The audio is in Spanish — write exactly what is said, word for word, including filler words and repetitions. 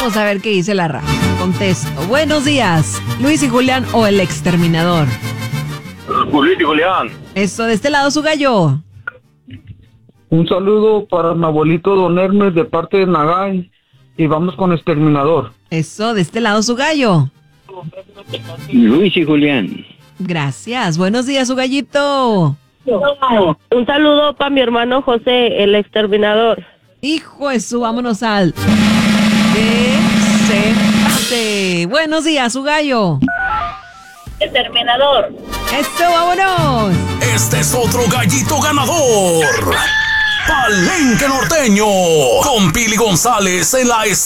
Vamos a ver qué dice la radio. Contesto. Buenos días, Luis y Julián o el exterminador. Luis y Julián. Eso, de este lado su gallo. Un saludo para mi abuelito Don Hermes de parte de Nagay. Y vamos con exterminador. Eso, de este lado su gallo. Luis y Julián. Gracias. Buenos días, su gallito. Un saludo para mi hermano José, el exterminador. Hijo de su, vámonos al... Que se pase. Buenos días, su gallo. Exterminador. Eso, vámonos. Este es otro gallito ganador. Palenque Norteño. Con Pili González en la